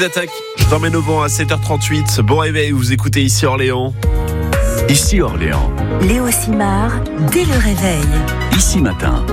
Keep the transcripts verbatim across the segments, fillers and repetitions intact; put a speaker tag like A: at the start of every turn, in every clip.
A: Ils attaquent. Je t'emmène au vent à sept heures trente-huit. Bon réveil, vous écoutez Ici Orléans.
B: Ici Orléans.
C: Léo Simard, dès le réveil.
B: Ici Matin.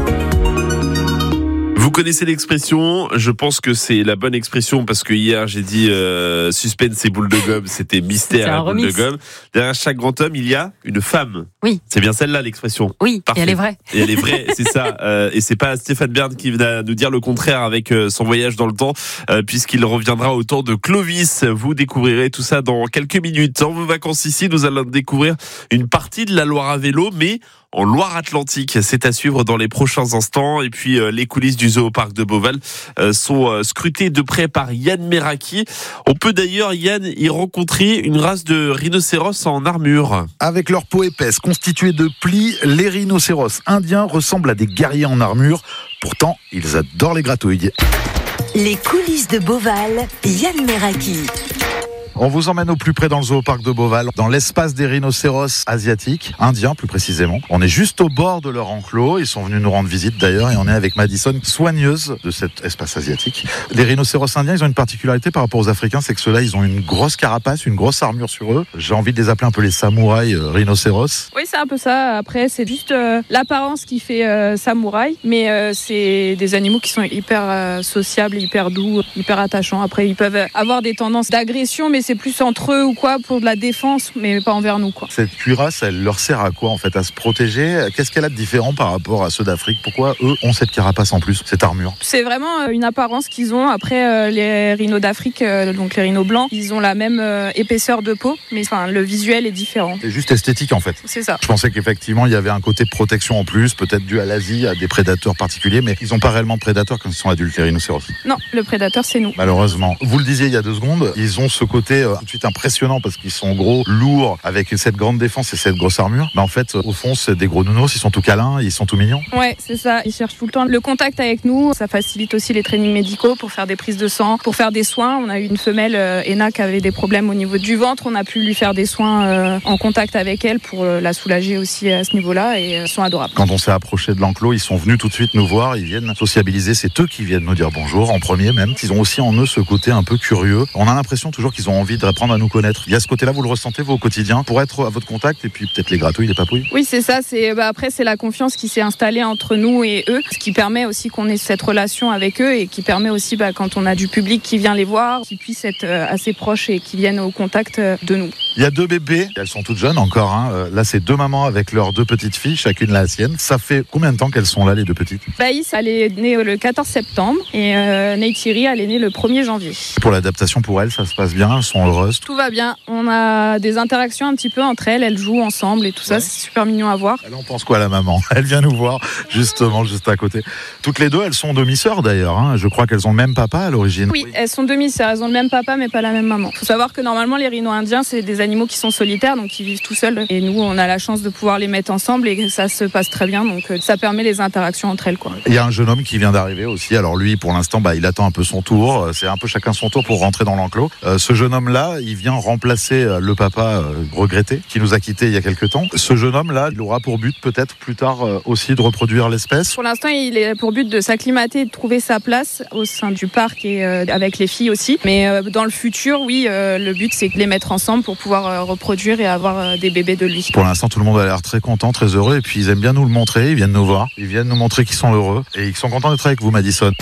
A: Vous connaissez l'expression, je pense que c'est la bonne expression parce que hier j'ai dit euh, suspense et boule de gomme, c'était mystère et boule
D: remix.
A: de gomme. Derrière chaque grand homme, il y a une femme.
D: Oui.
A: C'est bien celle-là l'expression.
D: Oui,
A: Parfait.
D: et elle est vraie.
A: Et elle est vraie, c'est ça. Euh, et c'est pas Stéphane Bern qui va nous dire le contraire avec euh, son voyage dans le temps, euh, puisqu'il reviendra au temps de Clovis. Vous découvrirez tout ça dans quelques minutes. En vos vacances ici, nous allons découvrir une partie de la Loire à vélo, mais en Loire-Atlantique. C'est à suivre dans les prochains instants. Et puis, euh, les coulisses du Zoo-Parc de Beauval euh, sont euh, scrutées de près par Yann Meraki. On peut d'ailleurs, Yann, y rencontrer une race de rhinocéros en armure.
E: Avec leur peau épaisse, constituée de plis, les rhinocéros indiens ressemblent à des guerriers en armure. Pourtant, ils adorent les gratouilles.
C: Les coulisses de Beauval, Yann Meraki.
E: On vous emmène au plus près dans le Zoo-Parc de Beauval, dans l'espace des rhinocéros asiatiques, indiens plus précisément. On est juste au bord de leur enclos, ils sont venus nous rendre visite d'ailleurs, et on est avec Madison, soigneuse de cet espace asiatique. Les rhinocéros indiens, ils ont une particularité par rapport aux Africains, c'est que ceux-là, ils ont une grosse carapace, une grosse armure sur eux. J'ai envie de les appeler un peu les samouraïs euh, rhinocéros.
F: Oui, c'est un peu ça. Après, c'est juste euh, l'apparence qui fait euh, samouraï, mais euh, c'est des animaux qui sont hyper euh, sociables, hyper doux, hyper attachants. Après, ils peuvent avoir des tendances d'agression, mais c'est plus entre eux ou quoi, pour de la défense, mais pas envers nous, quoi.
E: Cette cuirasse, elle leur sert à quoi en fait? À se protéger? Qu'est-ce qu'elle a de différent par rapport à ceux d'Afrique? Pourquoi eux ont cette carapace en plus, cette armure?
F: C'est vraiment une apparence qu'ils ont. Après, euh, les rhinos d'Afrique, euh, donc les rhinos blancs, ils ont la même euh, épaisseur de peau, mais enfin, le visuel est différent.
E: C'est juste esthétique en fait.
F: C'est ça.
E: Je pensais qu'effectivement il y avait un côté protection en plus, peut-être dû à l'Asie, à des prédateurs particuliers, mais ils n'ont pas réellement de prédateurs quand ils sont adultes, les rhinocéros.
F: Non, le prédateur, c'est nous.
E: Malheureusement. Vous le disiez il y a deux secondes, ils ont ce côté euh, tout de suite impressionnant parce qu'ils sont gros, lourds, avec cette grande défense et cette grosse armure. Mais en fait, au fond, c'est des gros nounours, ils sont tout câlins, ils sont tout mignons.
F: Ouais, c'est ça. Ils cherchent tout le temps le contact avec nous. Ça facilite aussi les trainings médicaux pour faire des prises de sang, pour faire des soins. On a eu une femelle, euh, Ena, qui avait des problèmes au niveau du ventre. On a pu lui faire des soins euh, en contact avec elle pour euh, la soulager aussi à ce niveau-là, et euh, ils sont adorables.
E: Quand on s'est approché de l'enclos, ils sont venus tout de suite nous voir, ils viennent sociabiliser, c'est eux qui viennent nous dire bonjour, en premier même. Ils ont aussi en eux ce côté un peu curieux. On a l'impression toujours qu'ils ont envie d'apprendre à nous connaître. Il y a ce côté-là, vous le ressentez vous au quotidien, pour être à votre contact, et puis peut-être les gratouilles, les papouilles?
F: Oui, c'est ça. C'est, bah, après, c'est la confiance qui s'est installée entre nous et eux, ce qui permet aussi qu'on ait cette relation avec eux, et qui permet aussi, bah, quand on a du public qui vient les voir, qu'ils puissent être euh, assez proches et qui viennent au contact euh, de nous.
E: Il y a deux bébés, elles sont toutes jeunes encore, hein. Euh, là c'est deux mamans avec leurs deux petites filles, chacune la sienne. Ça fait combien de temps qu'elles sont là, les deux petites?
F: Baïs, elle est née le quatorze septembre, et euh, Neytiri, elle est née le premier janvier.
E: Pour l'adaptation pour elles, ça se passe bien, elles sont heureuses?
F: Tout va bien. On a des interactions un petit peu entre elles, elles jouent ensemble et tout ça,
E: Ouais.
F: c'est super mignon à voir.
E: Elle en pense quoi, la maman? Elle vient nous voir, justement, juste à côté. Toutes les deux, elles sont demi-sœurs d'ailleurs, hein. Je crois qu'elles ont le même papa à l'origine.
F: Oui, elles sont demi-sœurs, elles ont le même papa mais pas la même maman. Faut savoir que normalement les rhinos indiens, c'est des animaux qui sont solitaires, donc ils vivent tout seuls. Et nous, on a la chance de pouvoir les mettre ensemble et ça se passe très bien, donc ça permet les interactions entre elles, quoi.
E: Il y a un jeune homme qui vient d'arriver aussi. Alors lui, pour l'instant, bah, il attend un peu son tour. C'est un peu chacun son tour pour rentrer dans l'enclos. Euh, ce jeune homme-là, il vient remplacer euh, le papa euh, regretté qui nous a quittés il y a quelques temps. Ce jeune homme-là, il aura pour but peut-être plus tard euh, aussi de reproduire l'espèce.
F: Pour l'instant, il est pour but de s'acclimater et de trouver sa place au sein du parc et euh, avec les filles aussi. Mais euh, dans le futur, oui, euh, le but c'est de les mettre ensemble pour pouvoir euh, reproduire et avoir euh, des bébés de lui.
E: Pour l'instant, tout le monde a l'air très content, très heureux. Et puis ils aiment bien nous le montrer. Ils viennent nous voir. Ils viennent nous montrer qu'ils sont heureux. Et ils sont contents d'être avec vous, Madison.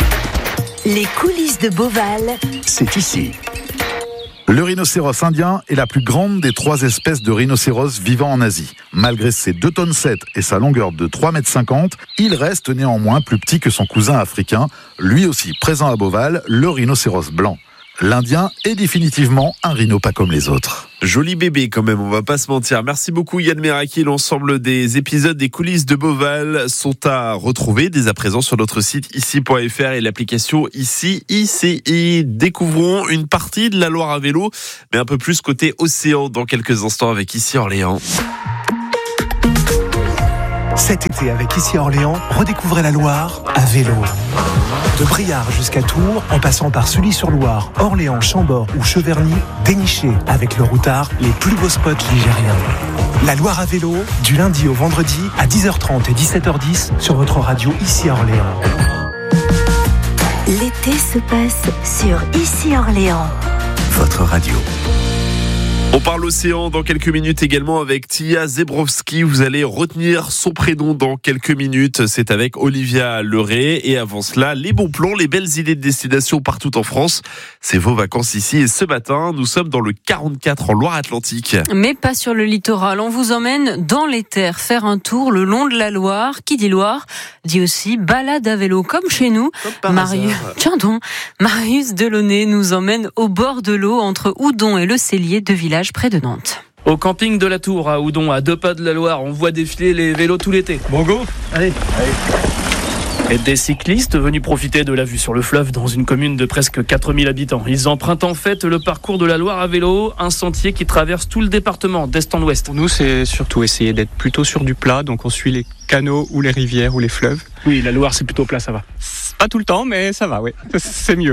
C: Les coulisses de Beauval,
B: C'est ici.
E: Le rhinocéros indien est la plus grande des trois espèces de rhinocéros vivant en Asie. Malgré ses deux tonnes sept et sa longueur de trois mètres cinquante, il reste néanmoins plus petit que son cousin africain, lui aussi présent à Beauval, le rhinocéros blanc. L'Indien est définitivement un rhino pas comme les autres.
A: Joli bébé quand même, on va pas se mentir. Merci beaucoup Yann Meraki. L'ensemble des épisodes des coulisses de Beauval sont à retrouver dès à présent sur notre site ici point f r et l'application Ici I C I. Découvrons une partie de la Loire à vélo, mais un peu plus côté océan dans quelques instants avec Ici Orléans.
G: Cet été, avec Ici Orléans, redécouvrez la Loire à vélo. De Briare jusqu'à Tours, en passant par Sully-sur-Loire, Orléans, Chambord ou Cheverny, dénichez avec le routard les plus beaux spots ligériens. La Loire à vélo, du lundi au vendredi à dix heures trente et dix-sept heures dix sur votre radio Ici Orléans.
C: L'été se passe sur Ici Orléans.
B: Votre radio.
A: On parle océan dans quelques minutes également avec Tia Zebrowski. Vous allez retenir son prénom dans quelques minutes. C'est avec Olivia Leray. Et avant cela, les bons plans, les belles idées de destination partout en France. C'est vos vacances ici. Et ce matin, nous sommes dans le quarante-quatre en Loire-Atlantique.
D: Mais pas sur le littoral. On vous emmène dans les terres, faire un tour le long de la Loire. Qui dit Loire dit aussi balade à vélo, comme chez nous.
A: Comme par
D: Marius,
A: hasard.
D: tiens donc, Marius Delaunay nous emmène au bord de l'eau entre Oudon et le Cellier, deux villages près de Nantes.
H: Au camping de la Tour à Oudon, à deux pas de la Loire, on voit défiler les vélos tout l'été. Bon go, allez. Et des cyclistes venus profiter de la vue sur le fleuve dans une commune de presque quatre mille habitants. Ils empruntent en fait le parcours de la Loire à vélo, un sentier qui traverse tout le département d'est en ouest.
I: Pour nous, c'est surtout essayer d'être plutôt sur du plat, donc on suit les canaux ou les rivières ou les fleuves.
H: Oui, la Loire c'est plutôt plat, ça va.
I: Pas tout le temps, mais ça va, oui. C'est mieux.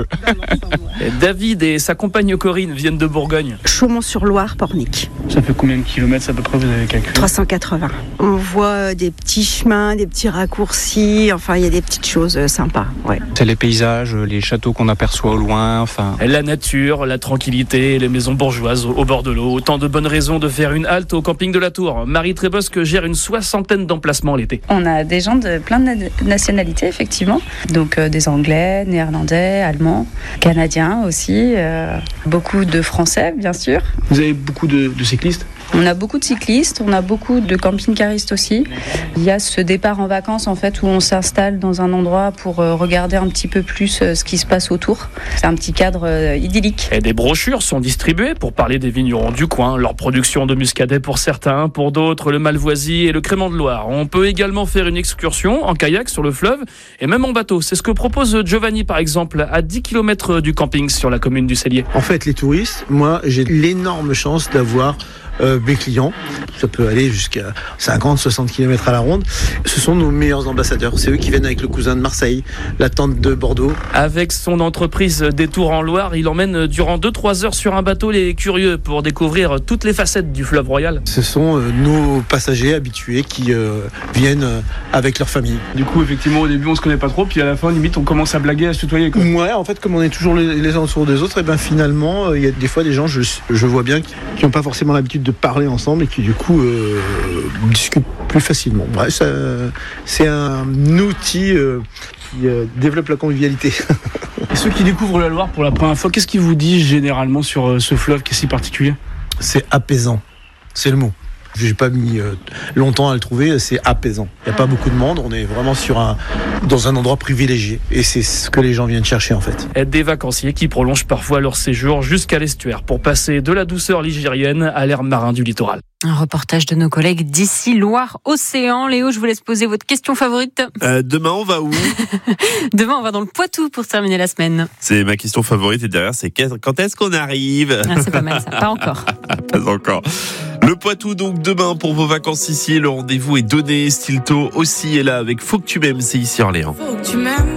H: Et David et sa compagne Corinne viennent de Bourgogne.
J: Chaumont-sur-Loire, Pornic.
H: Ça fait combien de kilomètres à peu près, vous avez calculé?
J: trois cent quatre-vingts. On voit des petits chemins, des petits raccourcis, enfin il y a des petites choses sympas. Ouais.
I: C'est les paysages, les châteaux qu'on aperçoit au loin, enfin...
H: La nature, la tranquillité, les maisons bourgeoises au bord de l'eau. Autant de bonnes raisons de faire une halte au camping de la Tour. Marie Trébosque gère une soixantaine d'emplacements l'été.
K: On a des gens de plein de nationalités, effectivement. Donc euh, des Anglais, Néerlandais, Allemands, Canadiens aussi. Euh, beaucoup de Français, bien sûr.
H: Vous avez beaucoup de, de cyclistes ?
K: On a beaucoup de cyclistes, on a beaucoup de camping-caristes aussi. Il y a ce départ en vacances en fait où on s'installe dans un endroit pour regarder un petit peu plus ce qui se passe autour. C'est un petit cadre idyllique.
H: Et des brochures sont distribuées pour parler des vignerons du coin, leur production de muscadet pour certains, pour d'autres le malvoisie et le crément de Loire. On peut également faire une excursion en kayak sur le fleuve et même en bateau. C'est ce que propose Giovanni par exemple à dix kilomètres du camping sur la commune du Cellier.
L: En fait les touristes, moi j'ai l'énorme chance d'avoir Euh, mes clients, ça peut aller jusqu'à cinquante soixante kilomètres à la ronde. Ce sont nos meilleurs ambassadeurs. C'est eux qui viennent avec le cousin de Marseille, la tante de Bordeaux.
H: Avec son entreprise Détour en Loire, il emmène durant deux trois heures sur un bateau les curieux pour découvrir toutes les facettes du fleuve royal.
L: Ce sont euh, nos passagers habitués qui euh, viennent euh, avec leur famille.
H: Du coup, effectivement, au début, on se connaît pas trop, puis à la fin, limite, on commence à blaguer, à se tutoyer, quoi.
L: Ouais, en fait, comme on est toujours les, les uns autour des autres, et ben finalement, il euh, y a des fois des gens, je, je vois bien, qui n'ont pas forcément l'habitude de parler ensemble et qui du coup euh, discutent plus facilement. Bref, ça, c'est un outil euh, qui euh, développe la convivialité.
H: Et ceux qui découvrent la Loire pour la première fois, qu'est-ce qu'ils vous disent généralement sur euh, ce fleuve qui est si particulier ?
L: C'est apaisant, c'est le mot. J'ai pas mis euh, longtemps à le trouver, c'est apaisant. Il n'y a pas beaucoup de monde, on est vraiment sur un, dans un endroit privilégié. Et c'est ce que les gens viennent chercher en fait.
H: Et des vacanciers qui prolongent parfois leur séjour jusqu'à l'estuaire pour passer de la douceur ligérienne à l'air marin du littoral.
D: Un reportage de nos collègues d'ici Loire-Océan. Léo, je vous laisse poser votre question favorite.
A: Euh, demain, on va où ?
D: Demain, on va dans le Poitou pour terminer la semaine.
A: C'est ma question favorite et derrière, c'est quand est-ce qu'on arrive ?
D: Ah, c'est pas mal ça, pas encore.
A: Pas encore. Le Poitou donc demain pour vos vacances ici. Le rendez-vous est donné. Stilto aussi est là avec Faut que tu m'aimes, c'est ici Orléans.
M: Faut que tu m'aimes.